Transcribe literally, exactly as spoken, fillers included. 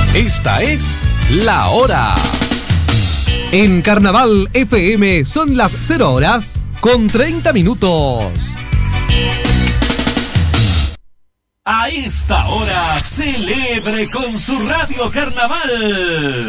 Esta es La Hora. En Carnaval F M son las cero horas con treinta minutos. A esta hora, celebre con su Radio Carnaval.